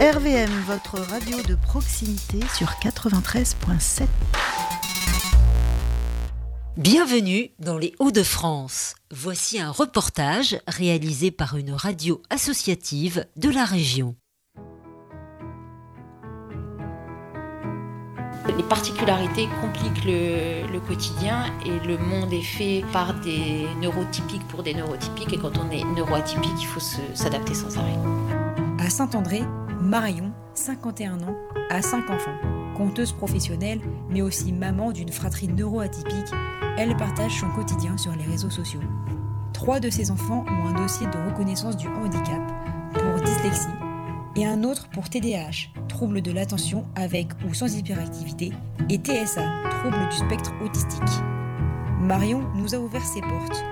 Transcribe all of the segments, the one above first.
RVM, votre radio de proximité sur 93.7. Bienvenue dans les Hauts-de-France. Voici un reportage réalisé par une radio associative de la région. Les particularités compliquent le quotidien et le monde est fait par des neurotypiques pour des neurotypiques, et quand on est neuroatypique, il faut s'adapter sans arrêt. À Saint-André, Marion, 51 ans, a 5 enfants. Conteuse professionnelle, mais aussi maman d'une fratrie neuroatypique, elle partage son quotidien sur les réseaux sociaux. 3 de ses enfants ont un dossier de reconnaissance du handicap pour dyslexie et un autre pour TDAH, trouble de l'attention avec ou sans hyperactivité, et TSA, trouble du spectre autistique. Marion nous a ouvert ses portes.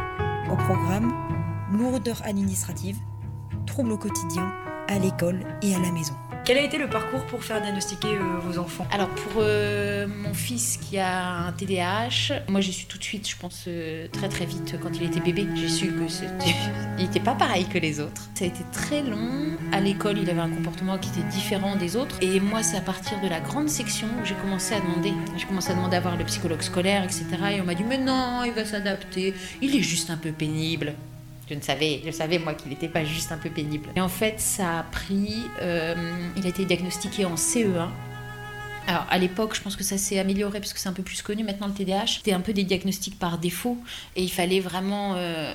Au programme, lourdeur administrative, troubles au quotidien, à l'école et à la maison. Quel a été le parcours pour faire diagnostiquer vos enfants ? Alors pour mon fils qui a un TDAH, moi j'ai su tout de suite, je pense très très vite quand il était bébé, j'ai su que il n'était pas pareil que les autres. Ça a été très long. À l'école, il avait un comportement qui était différent des autres. Et moi, c'est à partir de la grande section où j'ai commencé à demander. J'ai commencé à demander à voir le psychologue scolaire, etc. Et on m'a dit, mais non, il va s'adapter. Il est juste un peu pénible. Je savais moi qu'il n'était pas juste un peu pénible. Et en fait, ça a pris... il a été diagnostiqué en CE1. Alors, à l'époque, je pense que ça s'est amélioré parce que c'est un peu plus connu maintenant, le TDAH. C'était un peu des diagnostics par défaut et il fallait vraiment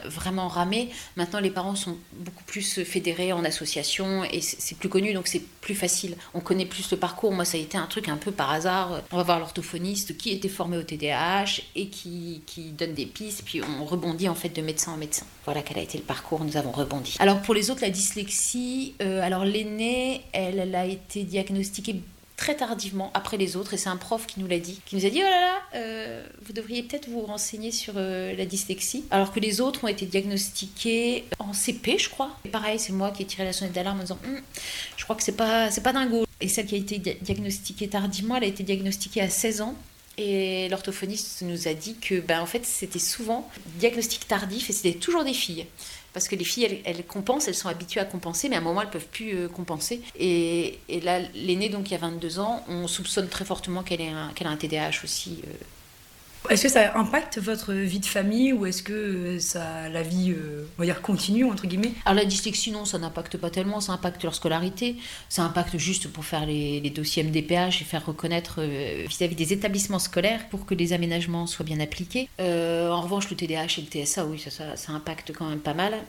ramer. Maintenant, les parents sont beaucoup plus fédérés en association et c'est plus connu, donc c'est plus facile. On connaît plus le parcours. Moi, ça a été un truc un peu par hasard. On va voir l'orthophoniste qui était formé au TDAH et qui donne des pistes, puis on rebondit en fait de médecin en médecin. Voilà quel a été le parcours, nous avons rebondi. Alors, pour les autres, la dyslexie, alors l'aînée, elle a été diagnostiquée très tardivement après les autres, et c'est un prof qui nous l'a dit, qui nous a dit, oh là là, vous devriez peut-être vous renseigner sur la dyslexie, alors que les autres ont été diagnostiqués en CP, je crois. Et pareil, c'est moi qui ai tiré la sonnette d'alarme en disant, je crois que c'est pas dingo. Et celle qui a été diagnostiquée tardivement, elle a été diagnostiquée à 16 ans. Et l'orthophoniste nous a dit que en fait, c'était souvent diagnostic tardif et c'était toujours des filles. Parce que les filles, elles compensent, elles sont habituées à compenser, mais à un moment, elles ne peuvent plus compenser. Et là, l'aînée, donc, qui a 22 ans, on soupçonne très fortement qu'elle a un TDAH aussi. Est-ce que ça impacte votre vie de famille ou est-ce que la vie, on va dire, continue, entre guillemets ? Alors la dyslexie, non, ça n'impacte pas tellement, ça impacte leur scolarité, ça impacte juste pour faire les dossiers MDPH et faire reconnaître vis-à-vis des établissements scolaires pour que les aménagements soient bien appliqués. En revanche, le TDAH et le TSA, oui, ça impacte quand même pas mal.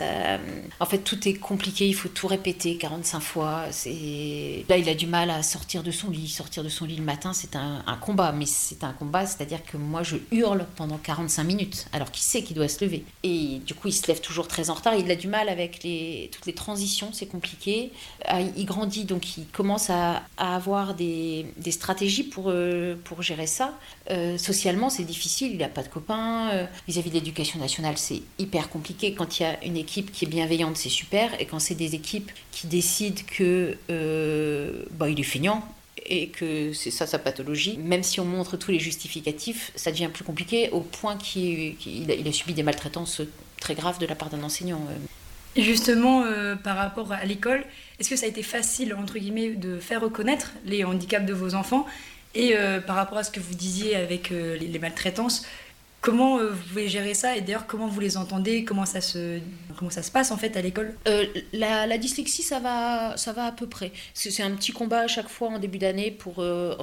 En fait, tout est compliqué, il faut tout répéter 45 fois. Là, il a du mal à sortir de son lit. Sortir de son lit le matin, c'est un combat. Mais c'est un combat, c'est-à-dire que moi, je hurle pendant 45 minutes, alors qu'il sait qu'il doit se lever. Et du coup, il se lève toujours très en retard. Il a du mal avec toutes les transitions, c'est compliqué. Il grandit, donc il commence à avoir des stratégies pour gérer ça. Socialement, c'est difficile, il n'a pas de copains. Vis-à-vis de l'éducation nationale, c'est hyper compliqué. Quand il y a une équipe qui est bienveillante, c'est super. Et quand c'est des équipes qui décident que il est feignant et que c'est ça sa pathologie, même si on montre tous les justificatifs, ça devient plus compliqué au point qu'il a subi des maltraitances très graves de la part d'un enseignant. Et justement, par rapport à l'école, est-ce que ça a été facile, entre guillemets, de faire reconnaître les handicaps de vos enfants ? Et par rapport à ce que vous disiez avec les maltraitances, comment vous pouvez gérer ça et d'ailleurs comment vous les entendez, comment ça se passe en fait à l'école ? La dyslexie, ça va à peu près. C'est un petit combat à chaque fois en début d'année pour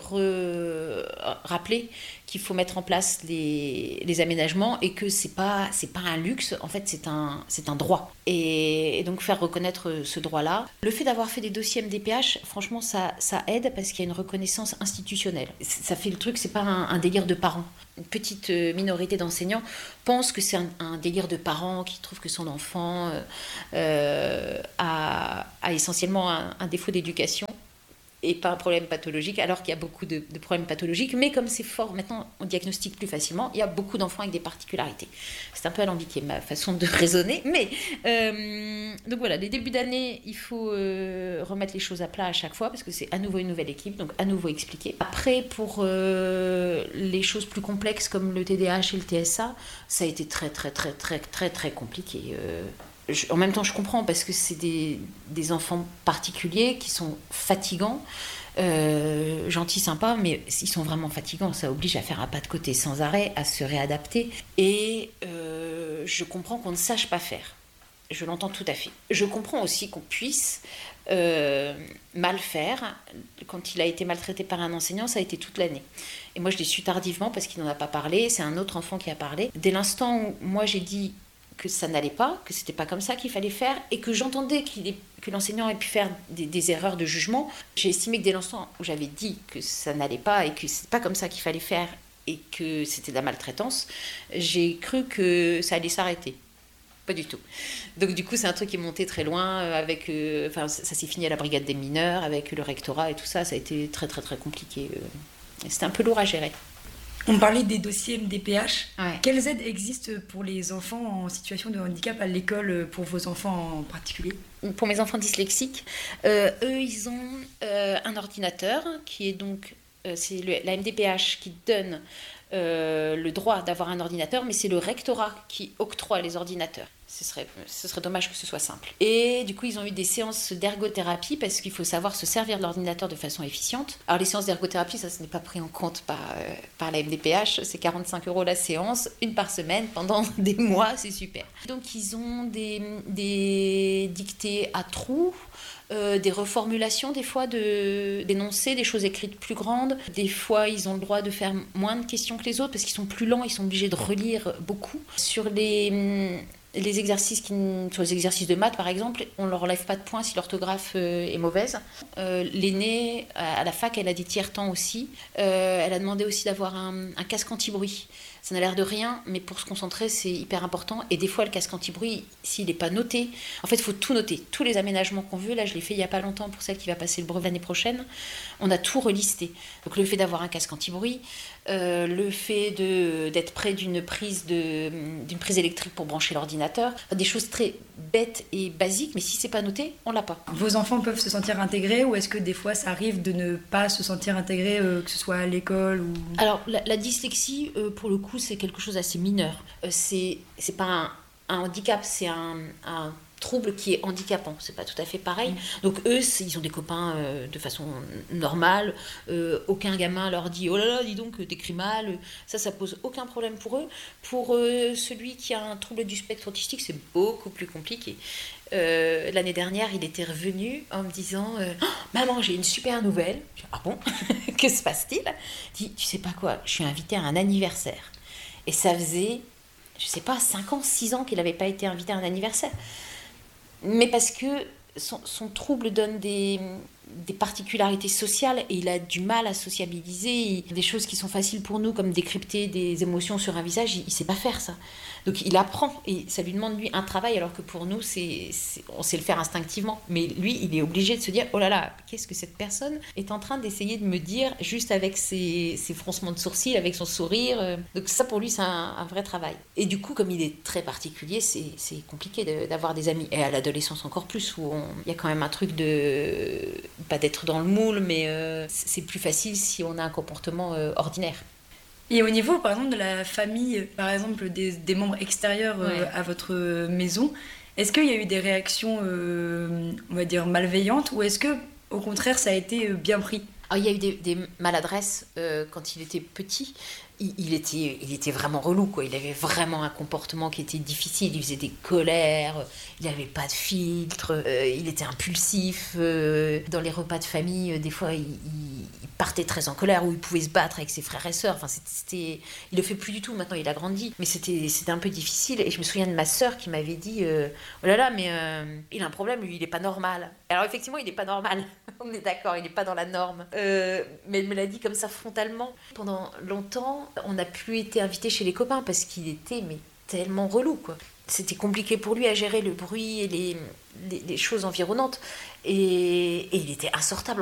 rappeler qu'il faut mettre en place les aménagements et que c'est pas un luxe, en fait c'est un droit. Et donc faire reconnaître ce droit-là. Le fait d'avoir fait des dossiers MDPH, franchement ça aide parce qu'il y a une reconnaissance institutionnelle. Ça fait le truc, c'est pas un délire de parents. Une petite minorité d'enseignants pense que c'est un délire de parents qui trouvent que son enfant a essentiellement un défaut d'éducation et pas un problème pathologique, alors qu'il y a beaucoup de problèmes pathologiques. Mais comme c'est fort, maintenant on diagnostique plus facilement, il y a beaucoup d'enfants avec des particularités. C'est un peu alambiqué ma façon de raisonner, mais donc voilà, les débuts d'année, il faut remettre les choses à plat à chaque fois, parce que c'est à nouveau une nouvelle équipe, donc à nouveau expliquer. Après, pour les choses plus complexes comme le TDAH et le TSA, ça a été très très très très très très compliqué. En même temps, je comprends parce que c'est des enfants particuliers qui sont fatigants, gentils, sympas, mais ils sont vraiment fatigants. Ça oblige à faire un pas de côté sans arrêt, à se réadapter. Et je comprends qu'on ne sache pas faire. Je l'entends tout à fait. Je comprends aussi qu'on puisse mal faire. Quand il a été maltraité par un enseignant, ça a été toute l'année. Et moi, je l'ai su tardivement parce qu'il n'en a pas parlé. C'est un autre enfant qui a parlé. Dès l'instant où moi, j'ai dit que ça n'allait pas, que c'était pas comme ça qu'il fallait faire, et que j'entendais que l'enseignant ait pu faire des erreurs de jugement, j'ai estimé que dès l'instant où j'avais dit que ça n'allait pas et que c'est pas comme ça qu'il fallait faire et que c'était de la maltraitance, j'ai cru que ça allait s'arrêter. Pas du tout. Donc du coup, c'est un truc qui est monté très loin avec... ça s'est fini à la brigade des mineurs, avec le rectorat et tout ça. Ça a été très, très, très compliqué. C'était un peu lourd à gérer. On parlait des dossiers MDPH. Ouais. Quelles aides existent pour les enfants en situation de handicap à l'école, pour vos enfants en particulier ? Pour mes enfants dyslexiques, eux, ils ont un ordinateur qui est donc... c'est la MDPH qui donne le droit d'avoir un ordinateur, mais c'est le rectorat qui octroie les ordinateurs. Ce serait dommage que ce soit simple. Et du coup, ils ont eu des séances d'ergothérapie parce qu'il faut savoir se servir de l'ordinateur de façon efficiente. Alors, les séances d'ergothérapie, ça, ce n'est pas pris en compte par la MDPH. C'est 45 € la séance, une par semaine, pendant des mois, c'est super. Donc, ils ont des dictées à trous, des reformulations des fois d'énoncés, des choses écrites plus grandes. Des fois, ils ont le droit de faire moins de questions que les autres parce qu'ils sont plus lents, ils sont obligés de relire beaucoup. Sur les exercices sur les exercices de maths, par exemple, on ne leur enlève pas de points si l'orthographe est mauvaise. L'aînée, à la fac, elle a des tiers-temps aussi. Elle a demandé aussi d'avoir un casque anti-bruit. Ça n'a l'air de rien, mais pour se concentrer, c'est hyper important. Et des fois, le casque anti-bruit, s'il n'est pas noté, en fait, il faut tout noter. Tous les aménagements qu'on veut, là, je l'ai fait il n'y a pas longtemps pour celle qui va passer le brevet l'année prochaine, on a tout relisté. Donc, le fait d'avoir un casque anti-bruit, le fait d'être près d'une prise électrique pour brancher l'ordinateur, des choses très bêtes et basiques, mais si c'est pas noté, on l'a pas. Vos enfants peuvent se sentir intégrés, ou est-ce que des fois ça arrive de ne pas se sentir intégrés, que ce soit à l'école ou... Alors la dyslexie, pour le coup, c'est quelque chose d'assez mineur. C'est pas un handicap, c'est un trouble qui est handicapant, c'est pas tout à fait pareil. Donc eux, ils ont des copains de façon normale, aucun gamin leur dit « Oh là là, dis donc, t'écris mal », ça pose aucun problème pour eux. Pour celui qui a un trouble du spectre autistique, c'est beaucoup plus compliqué. L'année dernière, il était revenu en me disant oh, « Maman, j'ai une super nouvelle ». Ah bon? Que se passe-t-il? Il dit « Tu sais pas quoi, je suis invitée à un anniversaire ». Et ça faisait, je sais pas, 5 ans, 6 ans qu'il n'avait pas été invité à un anniversaire. Mais parce que son trouble donne des particularités sociales et il a du mal à sociabiliser. Des choses qui sont faciles pour nous, comme décrypter des émotions sur un visage, il ne sait pas faire ça. Donc il apprend et ça lui demande, lui, un travail, alors que pour nous, on sait le faire instinctivement. Mais lui, il est obligé de se dire « Oh là là, qu'est-ce que cette personne est en train d'essayer de me dire juste avec ses froncements de sourcils, avec son sourire ?» Donc ça, pour lui, c'est un vrai travail. Et du coup, comme il est très particulier, c'est compliqué d'avoir des amis. Et à l'adolescence encore plus, où il y a quand même un truc pas d'être dans le moule, mais c'est plus facile si on a un comportement ordinaire. Et au niveau, par exemple, de la famille, par exemple, des membres extérieurs à votre maison, est-ce qu'il y a eu des réactions, on va dire, malveillantes, ou est-ce que, au contraire, ça a été bien pris ? Alors, il y a eu des maladresses quand il était petit. Il était vraiment relou, quoi. Il avait vraiment un comportement qui était difficile. Il faisait des colères, il n'avait pas de filtre, il était impulsif. Dans les repas de famille, des fois, il partait très en colère, où il pouvait se battre avec ses frères et sœurs. Enfin, il le fait plus du tout, maintenant il a grandi. Mais c'était un peu difficile. Et je me souviens de ma sœur qui m'avait dit oh là là, mais il a un problème, lui, il n'est pas normal. Alors effectivement, il n'est pas normal. On est d'accord, il n'est pas dans la norme. Mais elle me l'a dit comme ça frontalement. Pendant longtemps, on n'a plus été invité chez les copains parce qu'il était tellement relou, quoi. C'était compliqué pour lui à gérer le bruit et les choses environnantes. Et il était insortable.